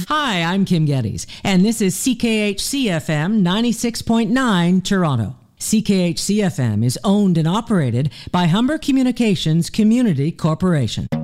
Hi, I'm Kim Geddes, and this is CKHC-FM 96.9 Toronto. CKHC-FM is owned and operated by Humber Communications Community Corporation.